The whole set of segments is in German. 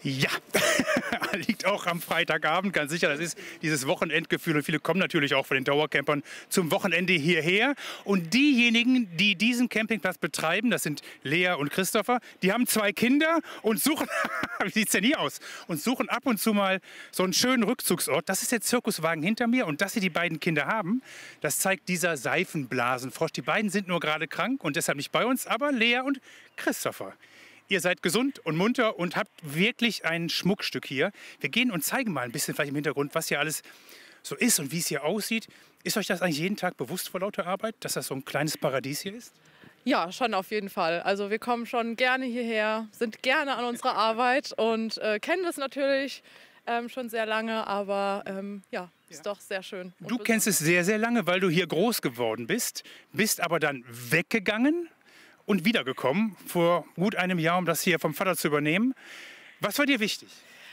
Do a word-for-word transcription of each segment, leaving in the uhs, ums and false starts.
Ja, liegt auch am Freitagabend, ganz sicher. Das ist dieses Wochenendgefühl und viele kommen natürlich auch von den Dauercampern zum Wochenende hierher. Und diejenigen, die diesen Campingplatz betreiben, das sind Lea und Christopher, die haben zwei Kinder und suchen, wie sieht es denn hier aus? Und suchen ab und zu mal so einen schönen Rückzugsort. Das ist der Zirkuswagen hinter mir und dass sie die beiden Kinder haben, das zeigt dieser Seifenblasenfrosch. Die beiden sind nur gerade krank und deshalb nicht bei uns, aber Lea und Christopher. Ihr seid gesund und munter und habt wirklich ein Schmuckstück hier. Wir gehen und zeigen mal ein bisschen vielleicht im Hintergrund, was hier alles so ist und wie es hier aussieht. Ist euch das eigentlich jeden Tag bewusst vor lauter Arbeit, dass das so ein kleines Paradies hier ist? Ja, schon auf jeden Fall. Also wir kommen schon gerne hierher, sind gerne an unserer Arbeit und äh, kennen das natürlich ähm, schon sehr lange, aber ähm, ja, ist ja doch sehr schön. Du kennst es sehr, sehr lange, weil du hier groß geworden bist, bist aber dann weggegangen und wiedergekommen vor gut einem Jahr, um das hier vom Vater zu übernehmen. Was war dir wichtig?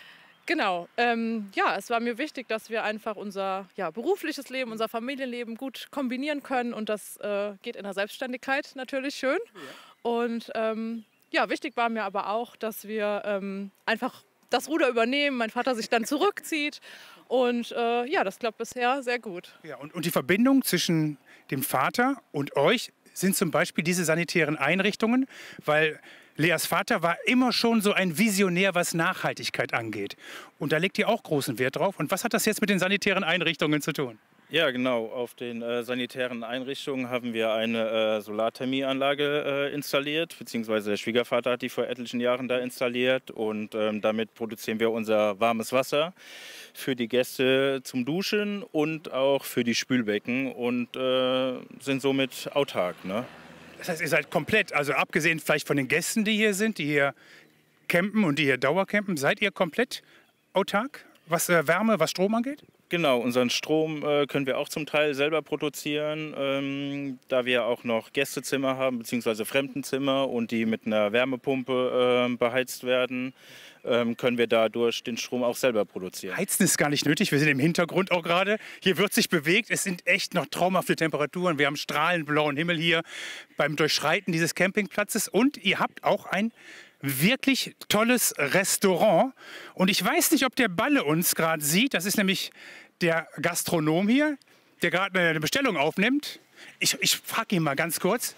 Genau, ähm, ja, es war mir wichtig, dass wir einfach unser ja, berufliches Leben, unser Familienleben gut kombinieren können und das äh, geht in der Selbstständigkeit natürlich schön. Ja. Und ähm, ja, wichtig war mir aber auch, dass wir ähm, einfach das Ruder übernehmen, mein Vater sich dann zurückzieht und äh, ja, das klappt bisher sehr gut. Ja, und, und die Verbindung zwischen dem Vater und euch sind zum Beispiel diese sanitären Einrichtungen, weil Leas Vater war immer schon so ein Visionär, was Nachhaltigkeit angeht. Und da legt ihr auch großen Wert drauf. Und was hat das jetzt mit den sanitären Einrichtungen zu tun? Ja, genau. Auf den äh, sanitären Einrichtungen haben wir eine äh, Solarthermieanlage äh, installiert, beziehungsweise der Schwiegervater hat die vor etlichen Jahren da installiert und ähm, damit produzieren wir unser warmes Wasser für die Gäste zum Duschen und auch für die Spülbecken und äh, sind somit autark, ne? Das heißt, ihr seid komplett, also abgesehen vielleicht von den Gästen, die hier sind, die hier campen und die hier Dauercampen, seid ihr komplett autark, was äh, Wärme, was Strom angeht? Genau, unseren Strom äh, können wir auch zum Teil selber produzieren, ähm, da wir auch noch Gästezimmer haben, beziehungsweise Fremdenzimmer und die mit einer Wärmepumpe äh, beheizt werden, ähm, können wir dadurch den Strom auch selber produzieren. Heizen ist gar nicht nötig, wir sind im Hintergrund auch gerade. Hier wird sich bewegt, es sind echt noch traumhafte Temperaturen. Wir haben strahlend blauen Himmel hier beim Durchschreiten dieses Campingplatzes und ihr habt auch ein wirklich tolles Restaurant. Und ich weiß nicht, ob der Balle uns gerade sieht. Das ist nämlich der Gastronom hier, der gerade eine Bestellung aufnimmt. Ich, ich frage ihn mal ganz kurz.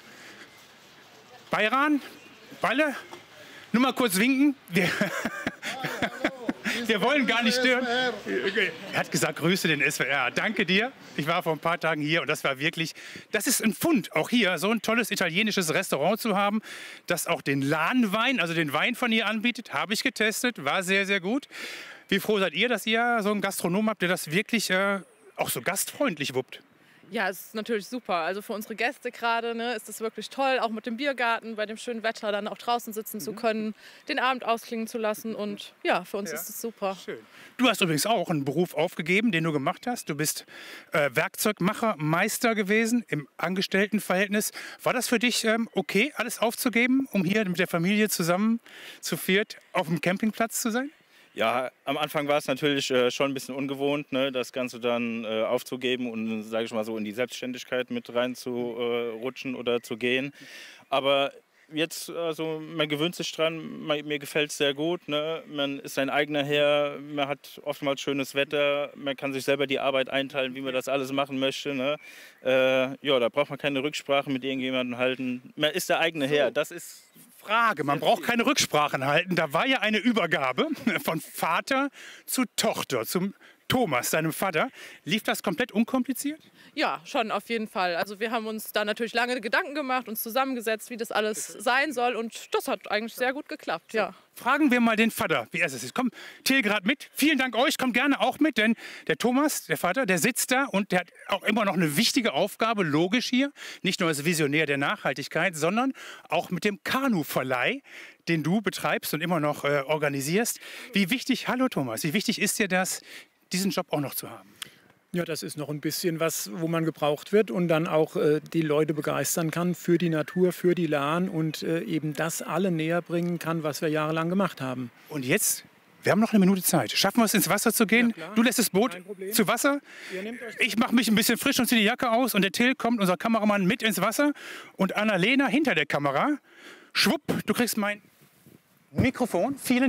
Bayran, Balle, nur mal kurz winken. Wir, wir wollen gar nicht stören. Er hat gesagt, grüße den S W R. Danke dir. Ich war vor ein paar Tagen hier und das war wirklich, das ist ein Pfund, auch hier so ein tolles italienisches Restaurant zu haben, das auch den Lahnwein, also den Wein von hier anbietet. Habe ich getestet, war sehr, sehr gut. Wie froh seid ihr, dass ihr so einen Gastronom habt, der das wirklich äh, auch so gastfreundlich wuppt? Ja, es ist natürlich super. Also für unsere Gäste gerade ne, ist es wirklich toll, auch mit dem Biergarten, bei dem schönen Wetter dann auch draußen sitzen zu können, den Abend ausklingen zu lassen. Und ja, für uns ja. ist es super. Schön. Du hast übrigens auch einen Beruf aufgegeben, den du gemacht hast. Du bist äh, Werkzeugmacher, Meister gewesen im Angestelltenverhältnis. War das für dich ähm, okay, alles aufzugeben, um hier mit der Familie zusammen zu viert auf dem Campingplatz zu sein? Ja, am Anfang war es natürlich äh, schon ein bisschen ungewohnt, ne, das Ganze dann äh, aufzugeben und, sage ich mal so, in die Selbstständigkeit mit reinzurutschen äh, oder zu gehen. Aber jetzt, also man gewöhnt sich dran, man, mir gefällt es sehr gut. Ne? Man ist sein eigener Herr, man hat oftmals schönes Wetter, man kann sich selber die Arbeit einteilen, wie man das alles machen möchte. Ne? Äh, ja, da braucht man keine Rücksprache mit irgendjemandem halten. Man ist der eigene Herr, das ist... Frage, man braucht keine Rücksprachen halten. Da war ja eine Übergabe von Vater zu Tochter, zum Thomas, deinem Vater. Lief das komplett unkompliziert? Ja, schon auf jeden Fall. Also wir haben uns da natürlich lange Gedanken gemacht, uns zusammengesetzt, wie das alles sein soll und das hat eigentlich sehr gut geklappt, ja. Fragen wir mal den Vater, wie er es ist. Komm, Till gerade mit. Vielen Dank euch, kommt gerne auch mit, denn der Thomas, der Vater, der sitzt da und der hat auch immer noch eine wichtige Aufgabe, logisch hier. Nicht nur als Visionär der Nachhaltigkeit, sondern auch mit dem Kanuverleih, den du betreibst und immer noch äh, organisierst. Wie wichtig, hallo Thomas, wie wichtig ist dir das, diesen Job auch noch zu haben? Ja, das ist noch ein bisschen was, wo man gebraucht wird und dann auch äh, die Leute begeistern kann für die Natur, für die Lahn und äh, eben das alle näher bringen kann, was wir jahrelang gemacht haben. Und jetzt, wir haben noch eine Minute Zeit. Schaffen wir es, ins Wasser zu gehen? Ja, du lässt das Boot zu Wasser. Ich mache mich ein bisschen frisch und ziehe die Jacke aus und der Till kommt, unser Kameramann, mit ins Wasser und Annalena hinter der Kamera. Schwupp, du kriegst mein Mikrofon. Vielen